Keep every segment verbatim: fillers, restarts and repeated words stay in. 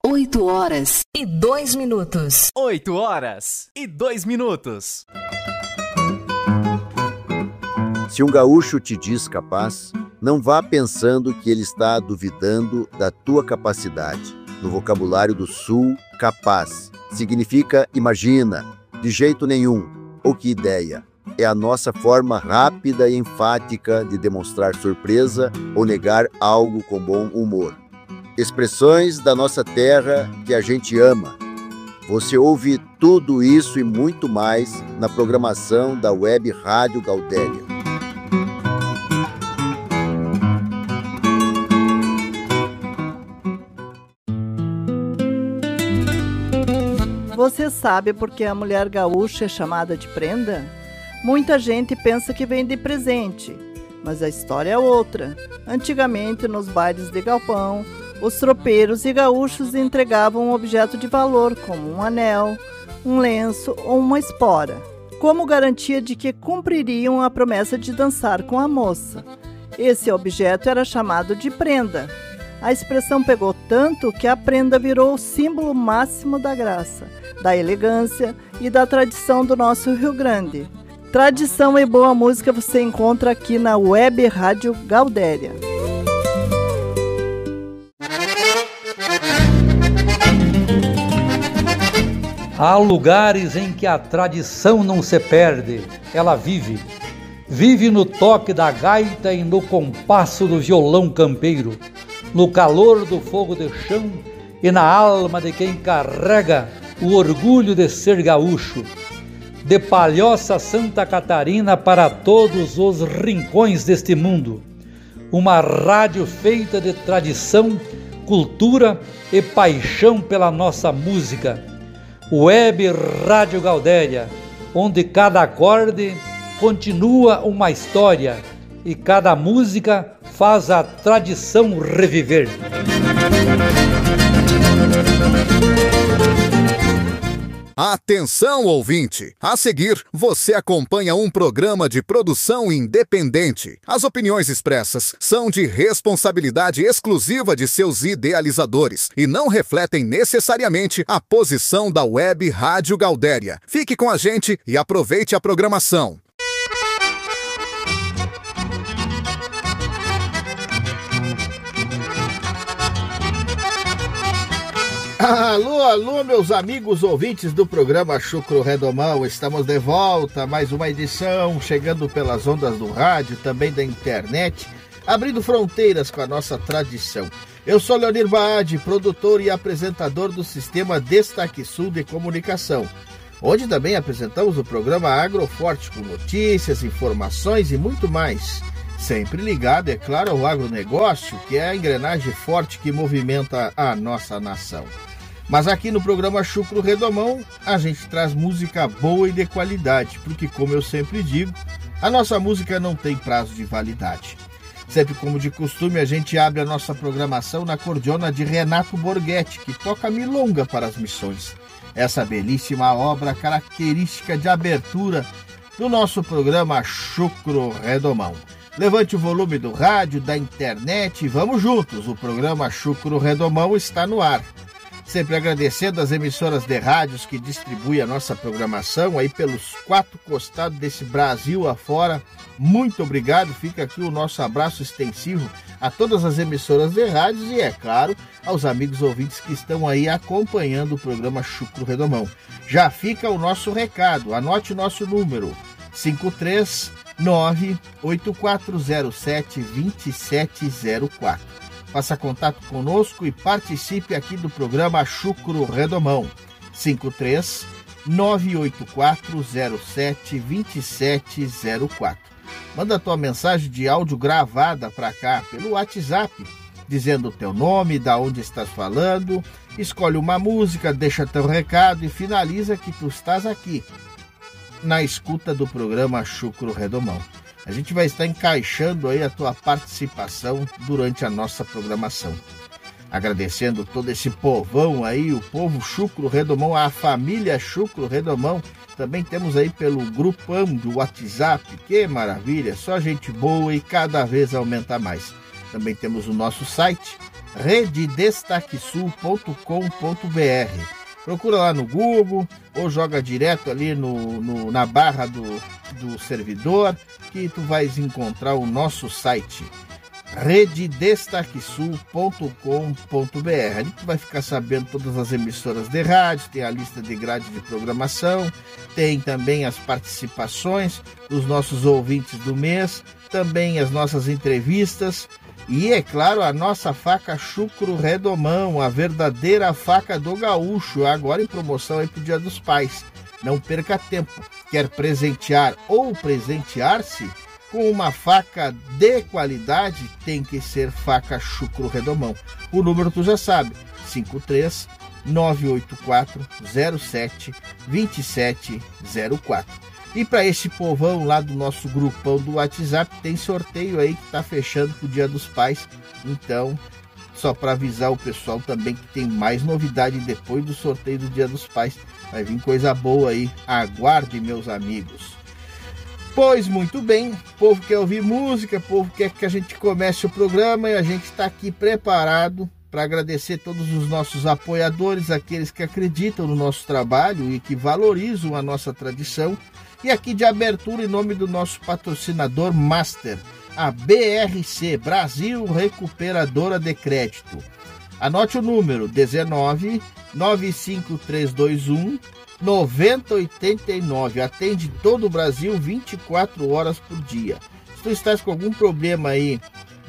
Oito horas e dois minutos. Oito horas e dois minutos. Se um gaúcho te diz capaz, não vá pensando que ele está duvidando da tua capacidade. No vocabulário do Sul, capaz significa imagina, de jeito nenhum, ou que ideia. É a nossa forma rápida e enfática de demonstrar surpresa ou negar algo com bom humor. Expressões da nossa terra que a gente ama. Você ouve tudo isso e muito mais na programação da Web Rádio Gaudéria. Você sabe por que a mulher gaúcha é chamada de prenda? Muita gente pensa que vem de presente, mas a história é outra. Antigamente, nos bailes de galpão, os tropeiros e gaúchos entregavam um objeto de valor, como um anel, um lenço ou uma espora, como garantia de que cumpririam a promessa de dançar com a moça. Esse objeto era chamado de prenda. A expressão pegou tanto que a prenda virou o símbolo máximo da graça, da elegância e da tradição do nosso Rio Grande. Tradição e boa música você encontra aqui na Web Rádio Gaudéria. Há lugares em que a tradição não se perde, ela vive. Vive no toque da gaita e no compasso do violão campeiro, no calor do fogo de chão e na alma de quem carrega o orgulho de ser gaúcho. De Palhoça, Santa Catarina, para todos os rincões deste mundo. Uma rádio feita de tradição, cultura e paixão pela nossa música. Web Rádio Gaudéria, onde cada acorde continua uma história e cada música faz a tradição reviver. Atenção, ouvinte! A seguir, você acompanha um programa de produção independente. As opiniões expressas são de responsabilidade exclusiva de seus idealizadores e não refletem necessariamente a posição da Web Rádio Gaudéria. Fique com a gente e aproveite a programação. Alô, alô, meus amigos ouvintes do programa Chucro Redomão, estamos de volta, mais uma edição, chegando pelas ondas do rádio, também da internet, abrindo fronteiras com a nossa tradição. Eu sou Leonir Baade, produtor e apresentador do Sistema Destaque Sul de Comunicação, onde também apresentamos o programa Agroforte, com notícias, informações e muito mais. Sempre ligado, é claro, ao agronegócio, que é a engrenagem forte que movimenta a nossa nação. Mas aqui no programa Chucro Redomão, a gente traz música boa e de qualidade, porque, como eu sempre digo, a nossa música não tem prazo de validade. Sempre como de costume, a gente abre a nossa programação na cordiona de Renato Borghetti, que toca milonga para as missões. Essa belíssima obra característica de abertura do nosso programa Chucro Redomão. Levante o volume do rádio, da internet e vamos juntos, o programa Chucro Redomão está no ar. Sempre agradecendo as emissoras de rádios que distribuem a nossa programação aí pelos quatro costados desse Brasil afora. Muito obrigado, fica aqui o nosso abraço extensivo a todas as emissoras de rádios e, é claro, aos amigos ouvintes que estão aí acompanhando o programa Chucro Redomão. Já fica o nosso recado, anote o nosso número, cinco três nove oito quatro zero sete dois sete zero quatro. Faça contato conosco e participe aqui do programa Chucro Redomão. cinco três nove oito quatro zero sete dois sete zero quatro. Manda a tua mensagem de áudio gravada para cá pelo WhatsApp, dizendo o teu nome, da onde estás falando, escolhe uma música, deixa teu recado e finaliza que tu estás aqui na escuta do programa Chucro Redomão. A gente vai estar encaixando aí a tua participação durante a nossa programação. Agradecendo todo esse povão aí, o povo Chucro Redomão, a família Chucro Redomão. Também temos aí pelo grupão do WhatsApp, que maravilha, só gente boa e cada vez aumenta mais. Também temos o nosso site, rede destaque sul ponto com ponto b r. Procura lá no Google ou joga direto ali no, no, na barra do, do servidor que tu vais encontrar o nosso site, rede destaque sul ponto com ponto b r. Ali tu vai ficar sabendo todas as emissoras de rádio, tem a lista de grade de programação, tem também as participações dos nossos ouvintes do mês, também as nossas entrevistas e, é claro, a nossa faca Chucro Redomão, a verdadeira faca do gaúcho, agora em promoção aí pro Dia dos Pais. Não perca tempo. Quer presentear ou presentear-se com uma faca de qualidade? Tem que ser faca Chucro Redomão. O número tu já sabe, cinco três nove oito quatro zero sete dois sete zero quatro. E para esse povão lá do nosso grupão do WhatsApp, tem sorteio aí que tá fechando pro Dia dos Pais. Então, só para avisar o pessoal também que tem mais novidade depois do sorteio do Dia dos Pais. Vai vir coisa boa aí. Aguarde, meus amigos. Pois muito bem, o povo quer ouvir música, o povo quer que a gente comece o programa e a gente está aqui preparado para agradecer todos os nossos apoiadores, aqueles que acreditam no nosso trabalho e que valorizam a nossa tradição. E aqui de abertura, em nome do nosso patrocinador Master, a B R C, Brasil Recuperadora de Crédito. Anote o número dezenove nove cinco três dois um nove zero oito nove. Atende todo o Brasil vinte e quatro horas por dia. Se tu estás com algum problema aí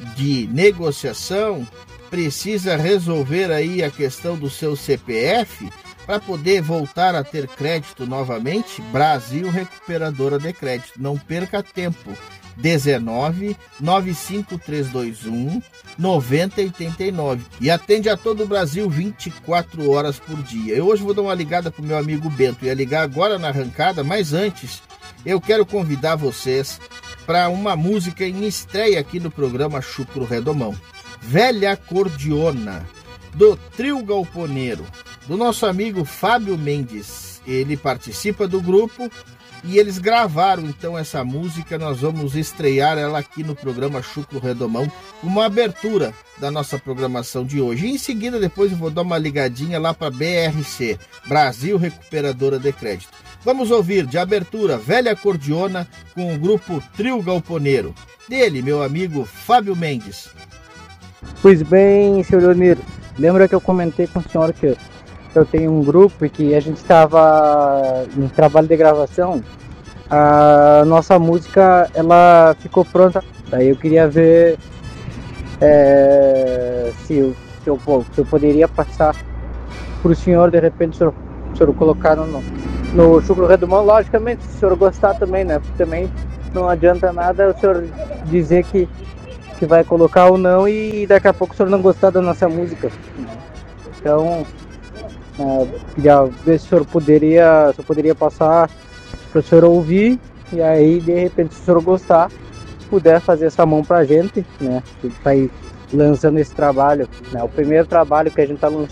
de negociação, precisa resolver aí a questão do seu C P F para poder voltar a ter crédito novamente, Brasil Recuperadora de Crédito. Não perca tempo. dezenove nove cinco três dois um nove zero oito nove. E atende a todo o Brasil vinte e quatro horas por dia. Eu hoje vou dar uma ligada pro meu amigo Bento. Ia ligar agora na arrancada, mas antes eu quero convidar vocês para uma música em estreia aqui no programa Chucro Redomão. Velha Acordeona, do Trio Galponeiro, do nosso amigo Fábio Mendes. Ele participa do grupo e eles gravaram então essa música. Nós vamos estrear ela aqui no programa Chucro Redomão, uma abertura da nossa programação de hoje. E em seguida, depois eu vou dar uma ligadinha lá para B R C, Brasil Recuperadora de Crédito. Vamos ouvir de abertura Velha Acordeona com o grupo Trio Galponeiro. Dele, meu amigo Fábio Mendes. Pois bem, senhor Leonir, lembra que eu comentei com o senhor que eu tenho um grupo e que a gente estava em trabalho de gravação? A nossa música, ela ficou pronta. Daí eu queria ver é, se, eu, se, eu, se eu poderia passar para o senhor, de repente, o senhor, o senhor colocar no, no Chucro Redomão. Logicamente, se o senhor gostar também, né? Porque também não adianta nada o senhor dizer que que vai colocar ou não e daqui a pouco o senhor não gostar da nossa música. Então, uh, queria ver se o senhor poderia, se eu poderia passar para o senhor ouvir e aí, de repente, se o senhor gostar, puder fazer essa mão pra gente, né? Que tá aí lançando esse trabalho, né? O primeiro trabalho que a gente tá lançando